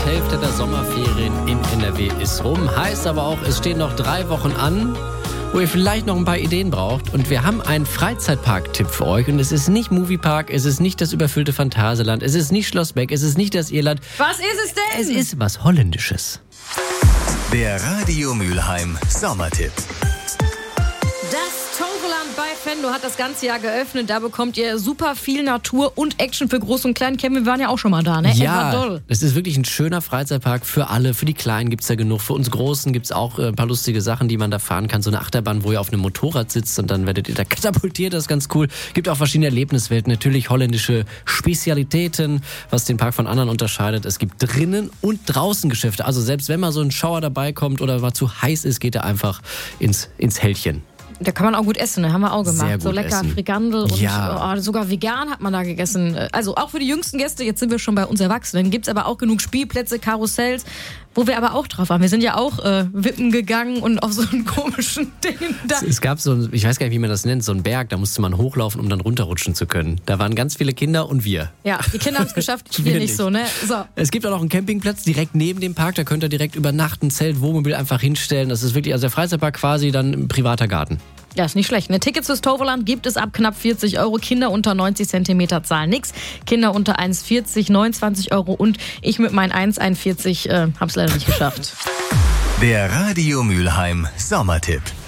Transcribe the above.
Hälfte der Sommerferien in NRW ist rum. Heißt aber auch, es stehen noch 3 Wochen an, wo ihr vielleicht noch ein paar Ideen braucht. Und wir haben einen Freizeitpark-Tipp für euch. Und es ist nicht Moviepark, es ist nicht das überfüllte Phantasialand, es ist nicht Schloss Beck, es ist nicht das Irland. Was ist es denn? Es ist was Holländisches. Der Radio Mülheim Sommertipp. Das Toverland bei Venlo hat das ganze Jahr geöffnet. Da bekommt ihr super viel Natur und Action für Groß und Klein. Kevin, wir waren ja auch schon mal da, ne? Ja, es ist wirklich ein schöner Freizeitpark für alle. Für die Kleinen gibt's da genug. Für uns Großen gibt's auch ein paar lustige Sachen, die man da fahren kann. So eine Achterbahn, wo ihr auf einem Motorrad sitzt und dann werdet ihr da katapultiert. Das ist ganz cool. Gibt auch verschiedene Erlebniswelten. Natürlich holländische Spezialitäten, was den Park von anderen unterscheidet. Es gibt drinnen und draußen Geschäfte. Also selbst wenn mal so ein Schauer dabei kommt oder mal zu heiß ist, geht er einfach ins Hältchen. Da kann man auch gut essen, ne? Haben wir auch gemacht. Sehr gut so lecker essen. Frikandel und Ja. sogar vegan hat man da gegessen. Also auch für die jüngsten Gäste, jetzt sind wir schon bei uns Erwachsenen, gibt's aber auch genug Spielplätze, Karussells, wo wir aber auch drauf waren. Wir sind ja auch wippen gegangen und auf so einen komischen Ding da. Es gab so ein, ich weiß gar nicht, wie man das nennt, so einen Berg, da musste man hochlaufen, um dann runterrutschen zu können. Da waren ganz viele Kinder und wir. Ja, die Kinder haben es geschafft, wir Wir nicht so, ne? So. Es gibt auch noch einen Campingplatz direkt neben dem Park, da könnt ihr direkt übernachten, Zelt, Wohnmobil einfach hinstellen. Das ist wirklich, also der Freizeitpark quasi dann ein privater Garten. Ja, ist nicht schlecht. Ne? Tickets fürs Toverland gibt es ab knapp 40 €. Kinder unter 90 cm zahlen nichts. Kinder unter 1,40, 29 € und ich mit meinen 1,41 hab's leider nicht geschafft. Der Radio Mülheim Sommertipp.